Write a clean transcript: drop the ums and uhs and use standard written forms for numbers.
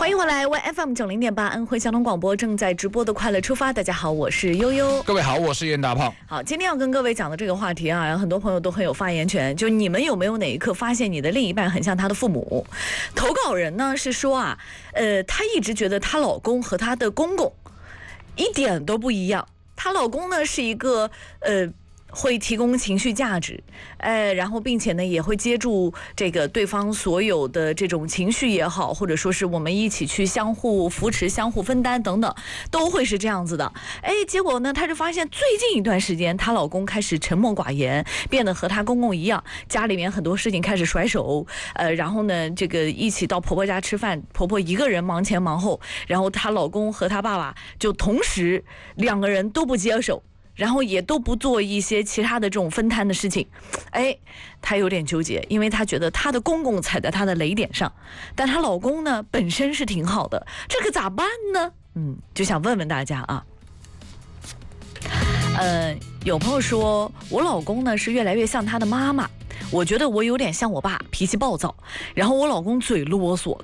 欢迎回来 YFM90.8安徽交通广播正在直播的快乐出发。大家好，我是悠悠。 各位好，我是袁大胖。 好，今天要跟各位讲的这个话题啊，很多朋友都很有发言权。就你们有没有哪一刻发现你的另一半很像他的父母？投稿人呢是说啊，她一直觉得她老公和她的公公一点都不一样。她老公呢是一个会提供情绪价值，然后并且呢也会接住这个对方所有的这种情绪也好，或者说是我们一起去相互扶持、相互分担等等，都会是这样子的。结果呢，她就发现最近一段时间，她老公开始沉默寡言，变得和她公公一样，家里面很多事情开始甩手，然后呢，这个一起到婆婆家吃饭，婆婆一个人忙前忙后，然后她老公和她爸爸就同时两个人都不接手。然后也都不做一些其他的这种分摊的事情，她有点纠结，因为她觉得她的公公踩在她的雷点上，但她老公呢本身是挺好的，这可咋办呢？就想问问大家啊。有朋友说我老公呢是越来越像他的妈妈，我觉得我有点像我爸，脾气暴躁，然后我老公嘴啰嗦，